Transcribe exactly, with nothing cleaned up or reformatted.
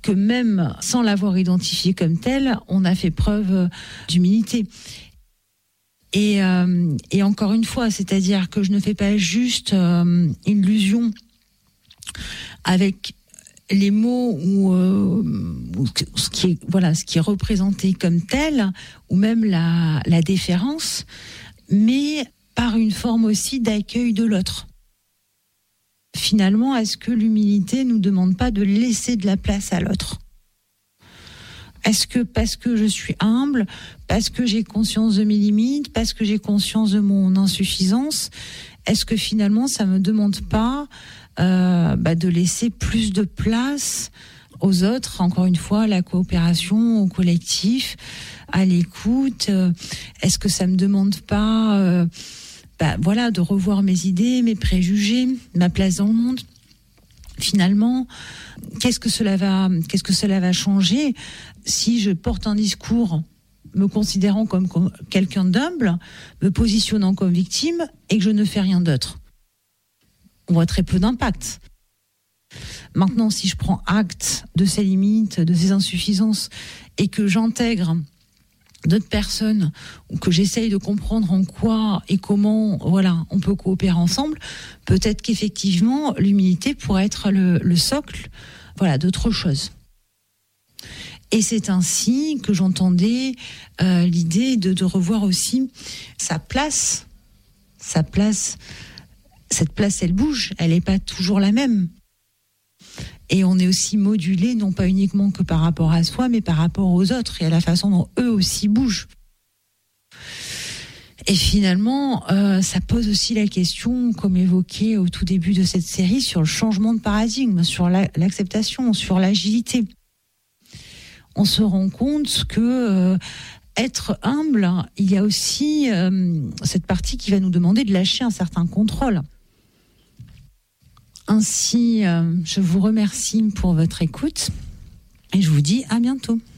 que même sans l'avoir identifié comme tel, on a fait preuve d'humilité. Et, euh, et encore une fois, c'est-à-dire que je ne fais pas juste euh, illusion avec les mots ou, euh, ou ce qui est voilà ce qui est représenté comme tel, ou même la, la déférence, mais par une forme aussi d'accueil de l'autre. Finalement, est-ce que l'humilité nous demande pas de laisser de la place à l'autre ? Est-ce que parce que je suis humble, parce que j'ai conscience de mes limites, parce que j'ai conscience de mon insuffisance, est-ce que finalement ça me demande pas euh, bah, de laisser plus de place aux autres, encore une fois, à la coopération, au collectif, à l'écoute. euh, Est-ce que ça me demande pas euh, bah, voilà, de revoir mes idées, mes préjugés, ma place dans le monde ? Finalement, qu'est-ce que cela va, qu'est-ce que cela va changer si je porte un discours me considérant comme, comme quelqu'un d'humble, me positionnant comme victime et que je ne fais rien d'autre ? On voit très peu d'impact. Maintenant, si je prends acte de ces limites, de ces insuffisances, et que j'intègre d'autres personnes, ou que j'essaye de comprendre en quoi et comment, voilà, on peut coopérer ensemble, peut-être qu'effectivement, l'humilité pourrait être le, le socle, voilà, d'autre chose. Et c'est ainsi que j'entendais euh, l'idée de, de revoir aussi sa place, sa place. Cette place, elle bouge, elle n'est pas toujours la même. Et on est aussi modulé, non pas uniquement que par rapport à soi, mais par rapport aux autres et à la façon dont eux aussi bougent. Et finalement, euh, ça pose aussi la question, comme évoqué au tout début de cette série, sur le changement de paradigme, sur la, l'acceptation, sur l'agilité. On se rend compte que euh, être humble, il y a aussi euh, cette partie qui va nous demander de lâcher un certain contrôle. Ainsi, euh, je vous remercie pour votre écoute et je vous dis à bientôt.